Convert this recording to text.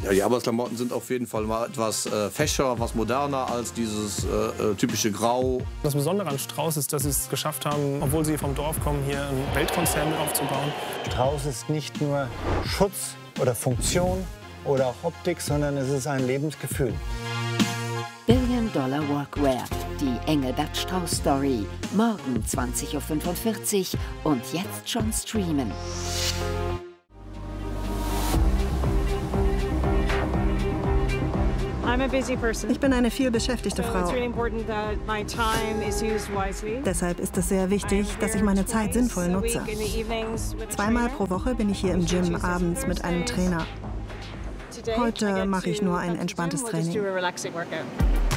Ja, die Arbeitsklamotten sind auf jeden Fall mal etwas fescher, was moderner als dieses typische Grau. Das Besondere an Strauß ist, dass sie es geschafft haben, obwohl sie vom Dorf kommen, hier einen Weltkonzern mit aufzubauen. Strauß ist nicht nur Schutz oder Funktion oder auch Optik, sondern es ist ein Lebensgefühl. Billion-Dollar Workwear, die Engelbert Strauß Story. Morgen 20:45 Uhr und jetzt schon streamen. Ich bin eine vielbeschäftigte Frau. Deshalb ist es sehr wichtig, dass ich meine Zeit sinnvoll nutze. Zweimal pro Woche bin ich hier im Gym, abends mit einem Trainer. Heute mache ich nur ein entspanntes Training.